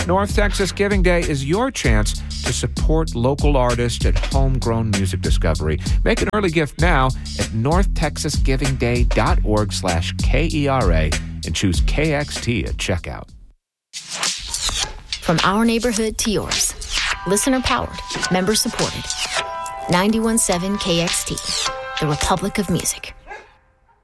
North Texas Giving Day is your chance to support local artists and homegrown music discovery. Make an early gift now at northtexasgivingday.org/KERA and choose KXT at checkout. From our neighborhood to yours. Listener powered, member supported. 91.7 KXT, the Republic of Music.